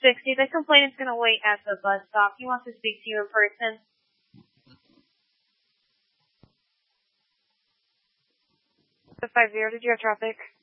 60. The complainant's going to wait at the bus stop. He wants to speak to you in person. The 50, did you have traffic?